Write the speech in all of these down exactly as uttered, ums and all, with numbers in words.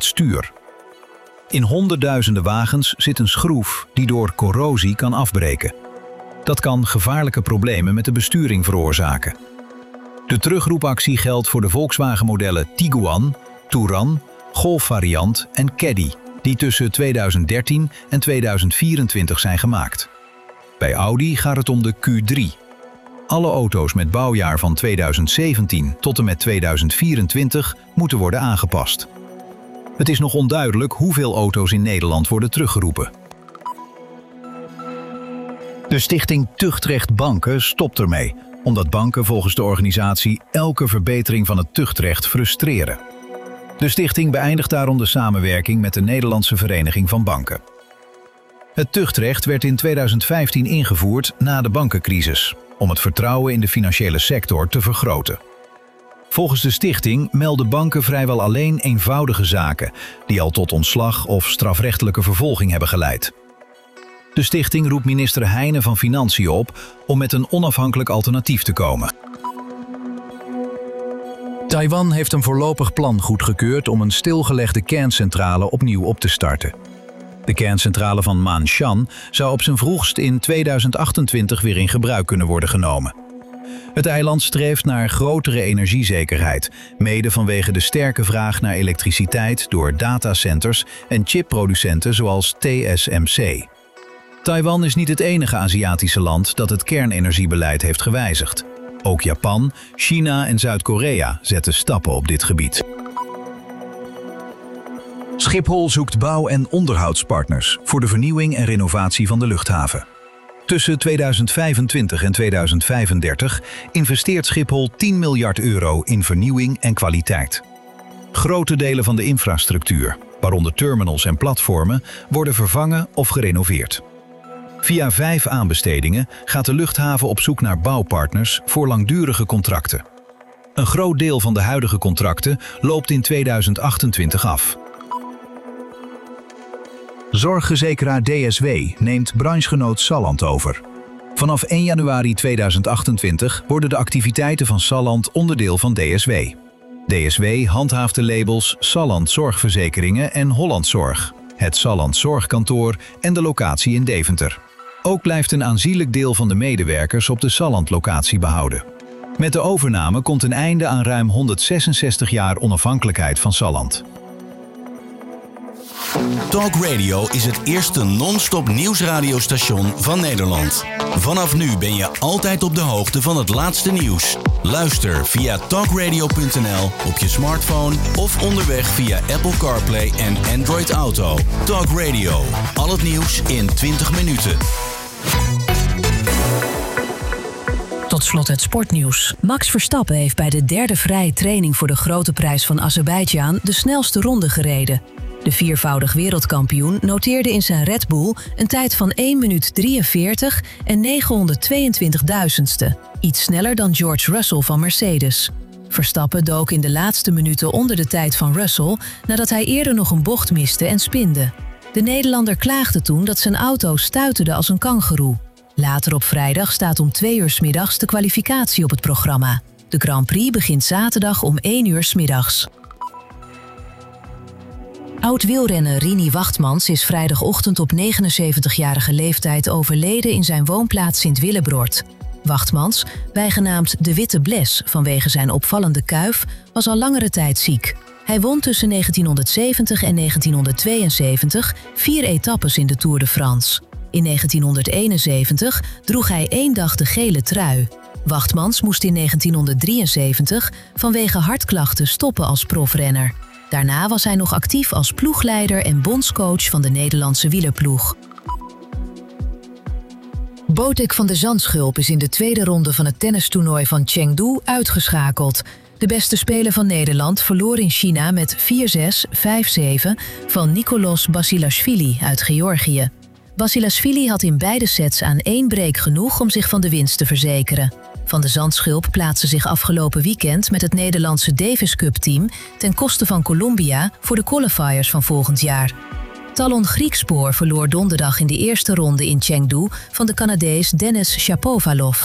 het stuur. In honderdduizenden wagens zit een schroef die door corrosie kan afbreken. Dat kan gevaarlijke problemen met de besturing veroorzaken. De terugroepactie geldt voor de Volkswagen-modellen Tiguan, Touran, Golf variant en Caddy, die tussen tweeduizend dertien en tweeduizend vierentwintig zijn gemaakt. Bij Audi gaat het om de Q drie. Alle auto's met bouwjaar van tweeduizend zeventien tot en met tweeduizend vierentwintig moeten worden aangepast. Het is nog onduidelijk hoeveel auto's in Nederland worden teruggeroepen. De stichting Tuchtrecht Banken stopt ermee, omdat banken volgens de organisatie elke verbetering van het tuchtrecht frustreren. De stichting beëindigt daarom de samenwerking met de Nederlandse Vereniging van Banken. Het tuchtrecht werd in tweeduizend vijftien ingevoerd na de bankencrisis, om het vertrouwen in de financiële sector te vergroten. Volgens de stichting melden banken vrijwel alleen eenvoudige zaken, die al tot ontslag of strafrechtelijke vervolging hebben geleid. De stichting roept minister Heijnen van Financiën op om met een onafhankelijk alternatief te komen. Taiwan heeft een voorlopig plan goedgekeurd om een stilgelegde kerncentrale opnieuw op te starten. De kerncentrale van Ma'anshan zou op zijn vroegst in tweeduizend achtentwintig weer in gebruik kunnen worden genomen. Het eiland streeft naar grotere energiezekerheid, mede vanwege de sterke vraag naar elektriciteit door datacenters en chipproducenten zoals T S M C. Taiwan is niet het enige Aziatische land dat het kernenergiebeleid heeft gewijzigd. Ook Japan, China en Zuid-Korea zetten stappen op dit gebied. Schiphol zoekt bouw- en onderhoudspartners voor de vernieuwing en renovatie van de luchthaven. Tussen tweeduizend vijfentwintig en tweeduizend vijfendertig investeert Schiphol tien miljard euro in vernieuwing en kwaliteit. Grote delen van de infrastructuur, waaronder terminals en platformen, worden vervangen of gerenoveerd. Via vijf aanbestedingen gaat de luchthaven op zoek naar bouwpartners voor langdurige contracten. Een groot deel van de huidige contracten loopt in tweeduizend achtentwintig af. Zorgverzekeraar D S W neemt branchegenoot Salland over. Vanaf één januari tweeduizend achtentwintig worden de activiteiten van Salland onderdeel van D S W. D S W handhaaft de labels Salland Zorgverzekeringen en Holland Zorg, het Salland Zorgkantoor en de locatie in Deventer. Ook blijft een aanzienlijk deel van de medewerkers op de Salland-locatie behouden. Met de overname komt een einde aan ruim honderdzesenzestig jaar onafhankelijkheid van Salland. Talk Radio is het eerste non-stop nieuwsradiostation van Nederland. Vanaf nu ben je altijd op de hoogte van het laatste nieuws. Luister via talkradio punt n l op je smartphone of onderweg via Apple CarPlay en Android Auto. Talk Radio, al het nieuws in twintig minuten. Tot slot het sportnieuws. Max Verstappen heeft bij de derde vrije training voor de Grote Prijs van Azerbeidzjan de snelste ronde gereden. De viervoudig wereldkampioen noteerde in zijn Red Bull een tijd van één minuut drieënveertig en negenhonderdtweeëntwintig duizendste. Iets sneller dan George Russell van Mercedes. Verstappen dook in de laatste minuten onder de tijd van Russell nadat hij eerder nog een bocht miste en spinde. De Nederlander klaagde toen dat zijn auto stuiterde als een kangoeroe. Later op vrijdag staat om twee uur 's middags de kwalificatie op het programma. De Grand Prix begint zaterdag om één uur 's middags. Oud-wielrenner Rini Wachtmans is vrijdagochtend op negenenzeventigjarige leeftijd overleden in zijn woonplaats Sint-Willebrord. Wachtmans, bijgenaamd de Witte Bles vanwege zijn opvallende kuif, was al langere tijd ziek. Hij won tussen negentienhonderdzeventig en negentienhonderdtweeënzeventig vier etappes in de Tour de France. In negentienhonderdeenenzeventig droeg hij één dag de gele trui. Wachtmans moest in negentienhonderddrieënzeventig vanwege hartklachten stoppen als profrenner. Daarna was hij nog actief als ploegleider en bondscoach van de Nederlandse wielerploeg. Botic van de Zandschulp is in de tweede ronde van het tennistoernooi van Chengdu uitgeschakeld. De beste speler van Nederland verloor in China met vier zes, vijf zeven van Nicolas Basilashvili uit Georgië. Basilashvili had in beide sets aan één break genoeg om zich van de winst te verzekeren. Van de Zandschulp plaatste zich afgelopen weekend met het Nederlandse Davis Cup-team ten koste van Colombia voor de qualifiers van volgend jaar. Talon Griekspoor verloor donderdag in de eerste ronde in Chengdu van de Canadees Denis Shapovalov.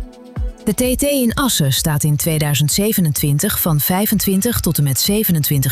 De T T in Assen staat in tweeduizend zevenentwintig van vijfentwintig tot en met zevenentwintig